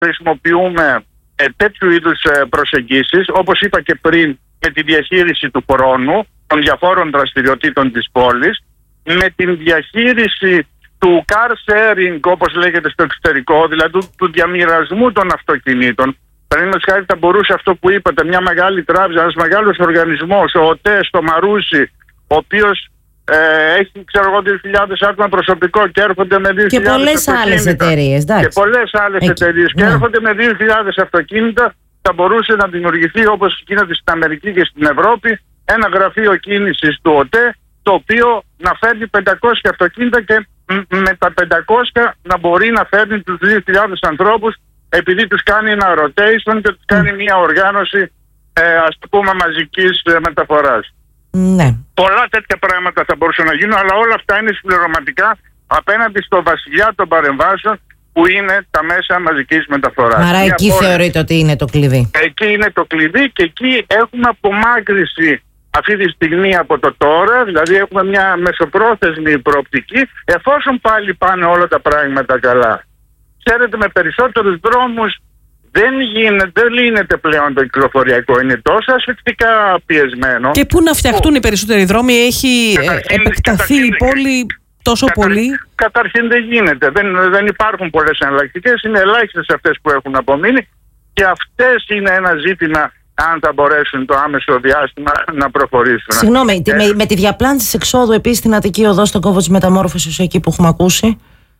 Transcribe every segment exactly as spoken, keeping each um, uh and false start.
χρησιμοποιούμε ε, τέτοιου είδους ε, προσεγγίσεις, όπως είπα και πριν, με τη διαχείριση του χρόνου, των διαφόρων δραστηριοτήτων της πόλης, με την διαχείριση του car sharing, όπως λέγεται στο εξωτερικό, δηλαδή του, του διαμοιρασμού των αυτοκινήτων. Παραδείγματος χάρη, θα μπορούσε αυτό που είπατε, μια μεγάλη τράπεζα, ένας μεγάλος οργανισμός, ο ΟΤΕ στο Μαρούσι, ο οποίος ε, έχει, ξέρω εγώ, δύο χιλιάδες άτομα προσωπικό και έρχονται με δύο χιλιάδες και πολλές άλλες εταιρείες, και πολλές άλλες εταιρείες και έρχονται με δύο χιλιάδες αυτοκίνητα, θα μπορούσε να δημιουργηθεί, όπως γίνεται στην Αμερική και στην Ευρώπη, ένα γραφείο κίνησης του ΟΤΕ, το οποίο να φέρνει πεντακόσια αυτοκίνητα και με τα πεντακόσια να μπορεί να φέρνει τους δύο χιλιάδες ανθρώπους, επειδή τους κάνει ένα rotation και τους κάνει μια οργάνωση, ε, ας το πούμε, μαζικής ε, μεταφοράς. Ναι. Πολλά τέτοια πράγματα θα μπορούσαν να γίνουν, αλλά όλα αυτά είναι συμπληρωματικά απέναντι στο βασιλιά των παρεμβάσεων, που είναι τα μέσα μαζικής μεταφοράς. Άρα εκεί πόλη, θεωρείτε ότι είναι το κλειδί. Εκεί είναι το κλειδί και εκεί έχουμε απομάκρυση αυτή τη στιγμή από το τώρα, δηλαδή έχουμε μια μεσοπρόθεσμη προοπτική, εφόσον πάλι πάνε όλα τα πράγματα καλά. Ξέρετε, με περισσότερους δρόμους δεν γίνεται, δεν λύνεται πλέον το κυκλοφοριακό, είναι τόσο ασφυκτικά πιεσμένο. Και πού να φτιαχτούν που... οι περισσότεροι δρόμοι, έχει καταρχήν, επεκταθεί καταρχήν, η πόλη τόσο καταρ... πολύ. Καταρχήν δεν γίνεται, δεν, δεν υπάρχουν πολλές εναλλακτικές, είναι ελάχιστες αυτές που έχουν απομείνει και αυτές είναι ένα ζήτημα αν θα μπορέσουν το άμεσο διάστημα να προχωρήσουν. Συγγνώμη, ε, με, με τη διαπλάνηση εξόδου επίσης στην Αττική Οδό, στον κόμβο της μεταμόρφωσης, εκεί που έχουμε ακούσει.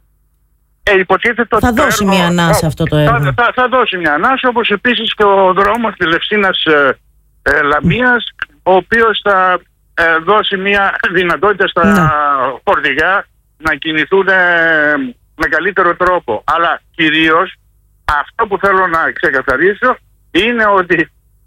Ε, υποτίθεται θα δώσει έργο, μια ανάσα αυτό το έργο. Θα, θα, θα δώσει μια ανάσα, όπως επίσης και ο δρόμος της Λευσίνας ε, ε, Λαμίας, ο οποίος θα ε, δώσει μια δυνατότητα στα ναι. φορτηγά να κινηθούν ε, με καλύτερο τρόπο. Αλλά κυρίως αυτό που θέλω να ξεκαθαρίσω είναι ότι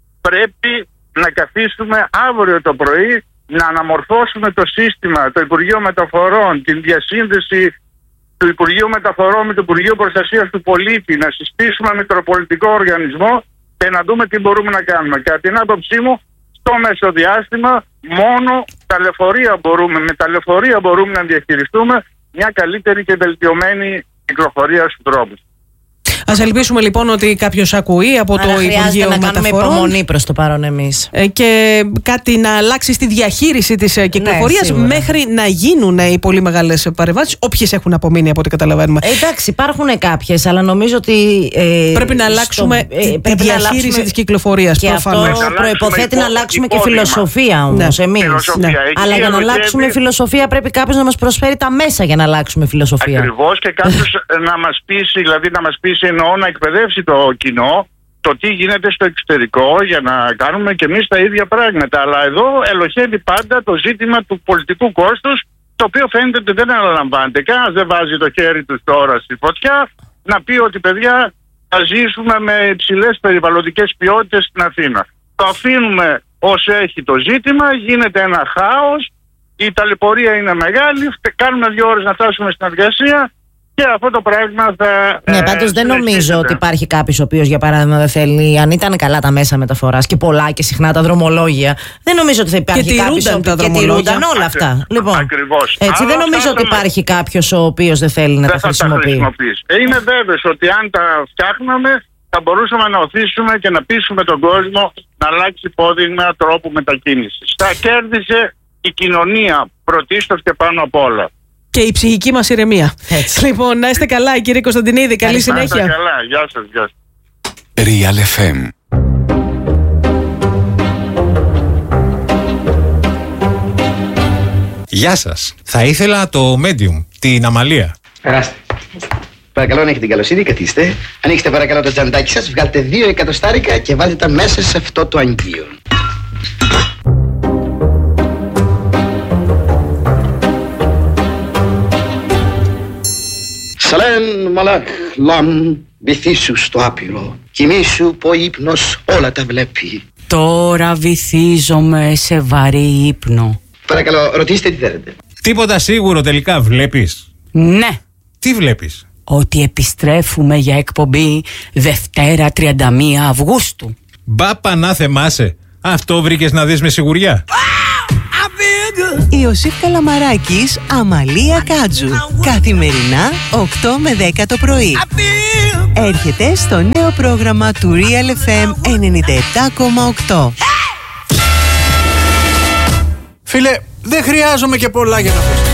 πρέπει να καθίσουμε αύριο το πρωί να αναμορφώσουμε το σύστημα, το Υπουργείο Μεταφορών, την διασύνδεση του Υπουργείου Μεταφορών με το Υπουργείο Προστασίας του Πολίτη, να συστήσουμε μητροπολιτικό οργανισμό και να δούμε τι μπορούμε να κάνουμε. Κατά την άποψή μου, στο μεσοδιάστημα μόνο τα λεωφορεία μπορούμε, με τα λεωφορεία μπορούμε να διαχειριστούμε μια καλύτερη και βελτιωμένη κυκλοφορία στους δρόμους. Ας ελπίσουμε λοιπόν ότι κάποιος ακούει από Άρα το Υπουργείο Μεταφορών. Να κάνουμε υπομονή προς το παρόν εμείς. Και κάτι να αλλάξει στη διαχείριση της κυκλοφορίας, ναι, μέχρι να γίνουν οι πολύ μεγάλες παρεμβάσεις, όποιες έχουν απομείνει από ό,τι καταλαβαίνουμε. Ε, εντάξει, υπάρχουν κάποιες, αλλά νομίζω ότι. Ε, πρέπει να αλλάξουμε στο, τη, ε, τη διαχείριση αλλάξουμε... της κυκλοφορίας. Και προφανώς. Αυτό προϋποθέτει να αλλάξουμε και φιλοσοφία όμως, ναι. εμείς. Φιλοσοφία. Ναι. Αλλά για να αλλάξουμε φιλοσοφία πρέπει κάποιος να μας προσφέρει τα μέσα για να αλλάξουμε φιλοσοφία. Ακριβώς, και κάποιος να μας πείσει, δηλαδή να μας πείσει, εννοώ να εκπαιδεύσει το κοινό το τι γίνεται στο εξωτερικό για να κάνουμε και εμείς τα ίδια πράγματα. Αλλά εδώ ελοχεύει πάντα το ζήτημα του πολιτικού κόστους, το οποίο φαίνεται ότι δεν αναλαμβάνεται. Κανένας δεν βάζει το χέρι του τώρα στη φωτιά να πει ότι, παιδιά, θα ζήσουμε με υψηλές περιβαλλοντικές ποιότητες στην Αθήνα. Το αφήνουμε ως έχει το ζήτημα, γίνεται ένα χάος, η ταλαιπωρία είναι μεγάλη, κάνουμε δύο ώρες να φτάσουμε στην εργασία. Και αυτό το πράγμα θα. Ναι, πάντως ε, δεν νομίζω ότι υπάρχει κάποιος ο οποίος, για παράδειγμα, δεν θέλει, αν ήταν καλά τα μέσα μεταφοράς και πολλά και συχνά τα δρομολόγια, δεν νομίζω ότι θα υπάρχει κάποιος. Και τηρούνταν όλα αυτά. Ακρι... Λοιπόν, Ακριβώς. Έτσι, αλλά δεν νομίζω ότι με... υπάρχει κάποιος ο οποίος δεν θέλει να δεν τα χρησιμοποιεί. Ε, είμαι βέβαιος ότι αν τα φτιάχναμε, θα μπορούσαμε να οθήσουμε και να πείσουμε τον κόσμο να αλλάξει υπόδειγμα τρόπου μετακίνησης. Θα κέρδισε η κοινωνία πρωτίστως και πάνω απ' όλα. Και η ψυχική μας ηρεμία. Έτσι. Λοιπόν, να είστε καλά, κύριε Κωνσταντινίδη. Καλή συνέχεια. Να είστε καλά. Γεια σας. Γεια σας. Real εφ εμ. Γεια σας. Θα ήθελα το Medium, την Αμαλία. Περάστε. Παρακαλώ, αν έχετε την καλοσύνη, καθίστε. Ανοίξτε παρακαλώ το τζαντάκι σας, βγάλτε δύο εκατοστάρικα και βάλτε τα μέσα σε αυτό το αγγείο. Σαλέν μαλάκ λαμ, βυθίσου στο άπειρο. Κοιμήσου που ο ύπνος όλα τα βλέπει. Τώρα βυθίζομαι σε βαρύ ύπνο. Παρακαλώ, ρωτήστε τι θέλετε. Τίποτα σίγουρο τελικά βλέπεις? Ναι. Τι βλέπεις? Ότι επιστρέφουμε για εκπομπή Δευτέρα τριάντα μία Αυγούστου. Μπα πανά θεμάσαι. Αυτό βρήκες να δεις με σιγουριά? Ιωσήφ Καλαμαράκης, Αμαλία Κάτζου. Καθημερινά οκτώ με δέκα το πρωί. έρχεται στο νέο πρόγραμμα του Real εφ εμ ενενήντα επτά κόμμα οκτώ. Φίλε, δεν χρειάζομαι και πολλά για να πω.